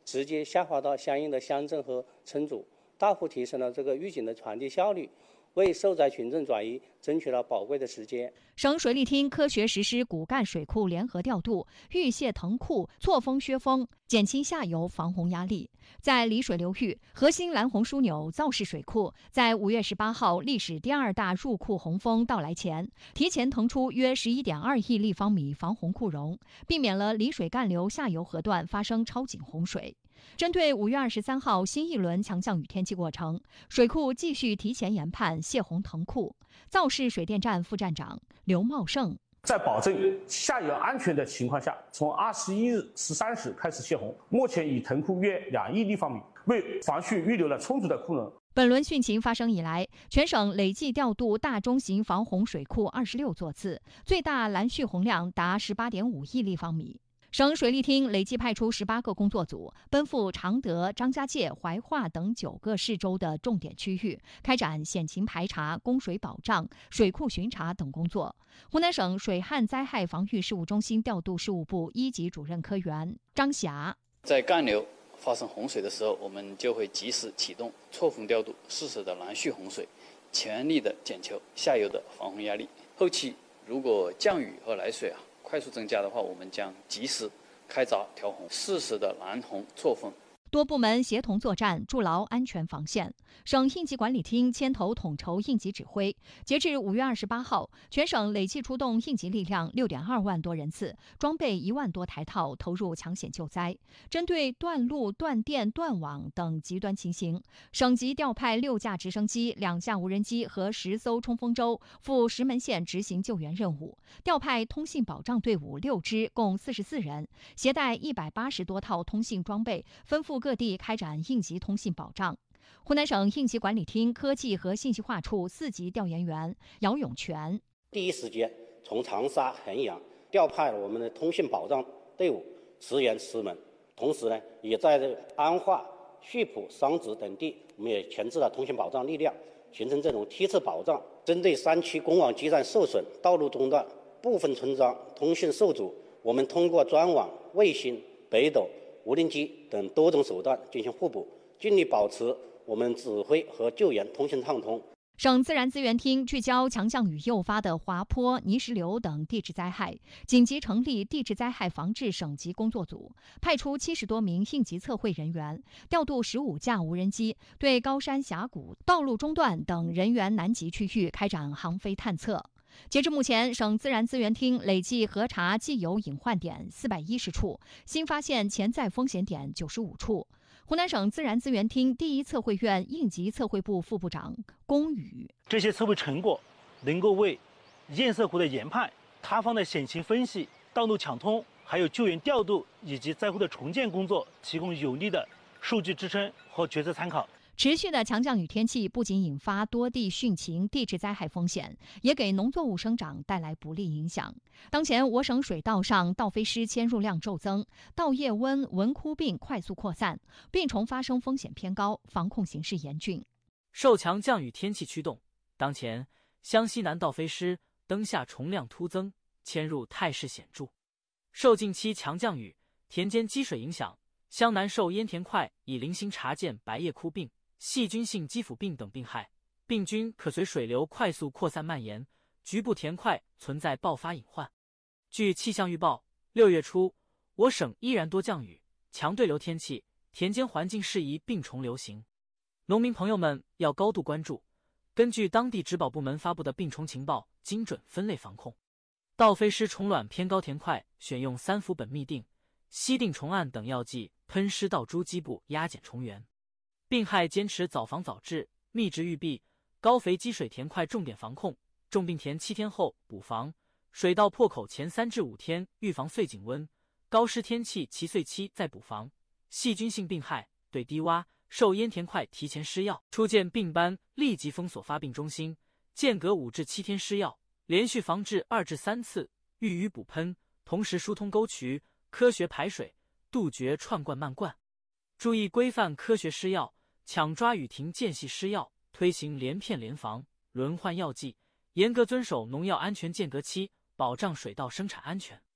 直接下发到相应的乡镇和村组，大幅提升了这个预警的传递效率，为受灾群众转移争取了宝贵的时间。 省水利厅科学实施骨干水库联合调度，预泄腾库，错峰削峰，减轻下游防洪压力。在丽水流域，核心蓝洪枢纽造势水库在5月18号历史第2大入库洪峰到来前，提前腾出约11.2亿立方米防洪库容，避免了丽水干流下游河段发生超警洪水。针对5月23号新一轮强降雨天气过程，水库继续提前研判泄洪腾库。造势水电站副站长刘茂胜， 在保证下游安全的情况下，从21日13时开始泄洪，目前已腾库约2亿立方米，为防汛预留了充足的库容。 本轮汛情发生以来，全省累计调度大中型防洪水库26座次，最大拦蓄洪量达18.5亿立方米。省水利厅累计派出18个工作组，奔赴常德、张家界、怀化等9个市州的重点区域，开展险情排查、供水保障、水库巡查等工作。湖南省水旱灾害防御事务中心调度事务部1级主任科员张霞， 在干流发生洪水的时候，我们就会及时启动错峰调度，适时的拦蓄洪水，全力的减求下游的防洪压力。后期如果降雨和来水快速增加的话，我们将及时开闸调洪，适时的拦洪错峰。 多部门协同作战，筑牢安全防线。省应急管理厅牵头统筹应急指挥。截至5月28号，全省累计出动应急力量6.2万多人次，装备1万多台套，投入抢险救灾。针对断路、断电、断网等极端情形，省级调派6架直升机、2架无人机和10艘冲锋舟赴石门县执行救援任务。调派通信保障队伍6支，共44人，携带180多套通信装备，分赴各地开展应急通信保障。湖南省应急管理厅科技和信息化处4级调研员姚永全， 第一时间从长沙、衡阳调派了我们的通信保障队伍驰援石门，同时呢，也在安化、溆浦、桑植等地，我们也前置了通信保障力量，形成这种梯次保障。针对山区公网基站受损、道路中断、部分村庄通讯受阻，我们通过专网、卫星、北斗、无人机等多种手段进行互补，尽力保持我们指挥和救援通信畅通。 省自然资源厅聚焦强降雨诱发的滑坡、泥石流等地质灾害，紧急成立地质灾害防治省级工作组，派出70多名应急测绘人员，调度15架无人机，对高山峡谷、道路中断等人员南极区域开展航飞探测。截至目前，省自然资源厅累计核查既有隐患点410处，新发现潜在风险点95处。湖南省自然资源厅第一测绘院应急测绘部副部长龚宇， 这些测绘成果能够为堰塞湖的研判、塌方的险情分析、道路抢通，还有救援调度以及灾后的重建工作提供有力的数据支撑和决策参考。 持续的强降雨天气不仅引发多地汛情、地质灾害风险，也给农作物生长带来不利影响。当前，我省水稻上稻飞虱迁入量骤增，稻叶瘟、蚊枯病快速扩散，病虫发生风险偏高，防控形势严峻。 受强降雨天气驱动，当前湘西南稻飞虱灯下虫量突增，迁入态势显著。受近期强降雨、田间积水影响，湘南受烟田块已零星查见白叶枯病、细菌性肌腐病等病害，病菌可随水流快速扩散蔓延，局部田块存在爆发隐患。据气象预报，6月初，我省依然多降雨、强对流天气，田间环境适宜病虫流行。农民朋友们要高度关注，根据当地植保部门发布的病虫情报，精准分类防控。稻飞虱虫卵偏高田块，选用3氟苯嘧啶、西定虫胺等药剂喷施到株基部，压减虫源。病害坚持早防早治，密植预避，高肥积水田块重点防控，重病田7天后补防，水稻破口前3至5天预防碎井瘟，高湿天气其碎期再补防。细菌性病害对低洼、受烟田块提前施药，出现病斑立即封锁发病中心，间隔5至7天施药，连续防治2至3次，预予补喷，同时疏通沟渠，科学排水，杜绝串灌漫灌。注意规范科学施药，抢抓雨停间隙施药，推行连片联防、轮换药剂，严格遵守农药安全间隔期，保障水稻生产安全。